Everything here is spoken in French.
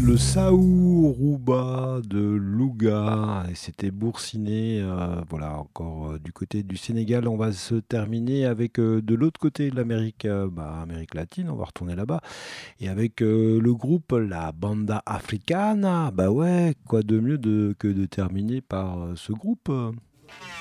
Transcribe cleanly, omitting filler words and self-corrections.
Le Saourouba de Louga, et c'était Boursiné, voilà, encore du côté du Sénégal. On va se terminer avec de l'autre côté de l'Amérique, Amérique latine, on va retourner là-bas, et avec le groupe La Banda Africana. Bah ouais, quoi de mieux que de terminer par ce groupe.